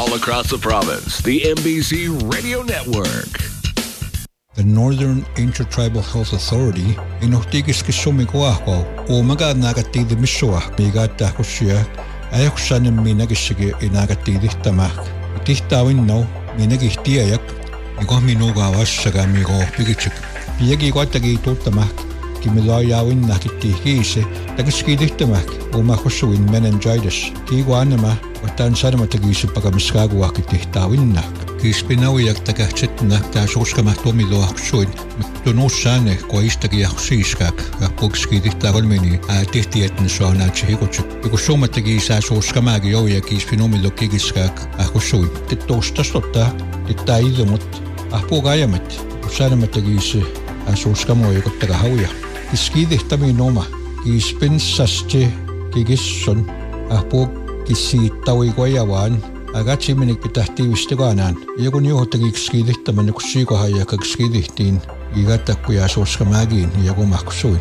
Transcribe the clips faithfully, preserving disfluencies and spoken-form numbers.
all across the province. The M B C Radio Network. The Northern Intertribal Health Authority inuhtigis kisumikuahko umaga nagatidi misua migata husia ayaksanim minagisige inagatidihtamak tihtawinno minagihtiayak iko minugawasaga migo pigichik piyagi kwatagi tutamak kimilawin nakitihise tagiskidihtamak umahusuin meningitis kiwanama watan sanamatagisi pagamiskaguak tihtawinnak Kispinawiak takahchitnak taasuuskamahtumiluahsuin tunuussane koistagiahsiiskak apukskidihtagalmini aatihtietn soanaachihikuchik ikussumatagi saasuuskamagi joia kispinumilukigiskak ahussuin tittuustastotta tittaidumut ahpugayamat usanamatagisi aasuuskamoyikuttagahauja kiskidihtaminoma kispinsaste kigissun ahpuk kisiittawiguayawaan Agachi minik pitahtiivistigaanaan iyagun juhtagiikskidihtaman kussiikohajakakskidihtiin igatakkujaasuuskamaagiin iyagumaksuin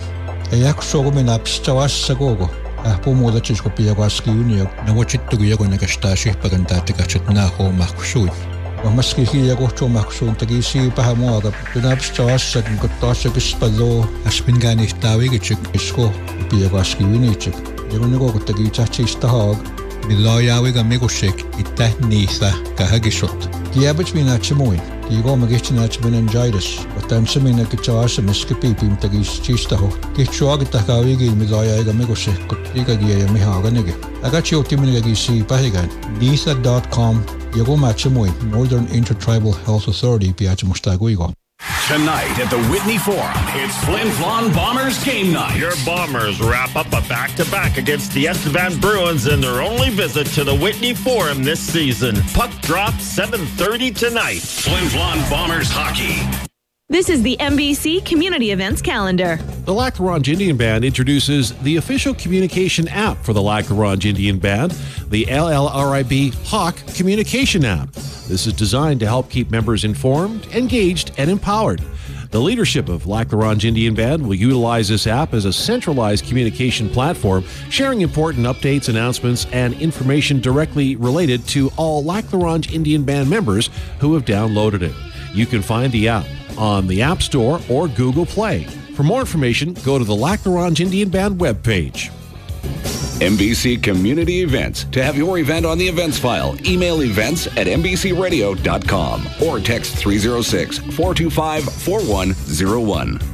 ejaksuoguminaapistavaassagogo ahpumuudatsisko pijaguaskiyuniak navutsittugi jagunakastaasihpagantaattikatsit naahuumaksuin Vahmaski hiijakuhtuumaksuin tagisiipahamuaga tunaapistavaassakin kottaassakispaloo aspingaanihtaavigitsik isko pijaguaskiyuniitsik iyagunikoguttagiitsahtsiistahaag Millajawiga migusik itta niitha kahagisot. Kiabits minatsimuin, kiigoma kihtinats meningitis, otan semina kitsawasamis kipipim tagis chistaho. Kihtsuagitahkaavigil millajawiga migusik, kot igagia ja mihaganigi. Agatsiutiminiagisi pahigan, niitha dot com, yagumatsimuin, Northern Intertribal Health Authority piatsimustaguigo. Tonight at the Whitney Forum, it's Flin Flon Bombers game night. Your Bombers wrap up a back-to-back against the Estevan Bruins in their only visit to the Whitney Forum this season. Puck drop seven thirty tonight. Flin Flon Bombers hockey. This is the M B C Community Events Calendar. The Lac La Ronge Indian Band introduces the official communication app for the Lac La Ronge Indian Band, the L L R I B Hawk Communication App. This is designed to help keep members informed, engaged, and empowered. The leadership of Lac La Ronge Indian Band will utilize this app as a centralized communication platform, sharing important updates, announcements, and information directly related to all Lac La Ronge Indian Band members who have downloaded it. You can find the app on the App Store or Google Play. For more information, go to the Lac La Ronge Indian Band webpage. M B C Community Events. To have your event on the events file, email events at m b c radio dot com or text three oh six, four two five, four one oh one.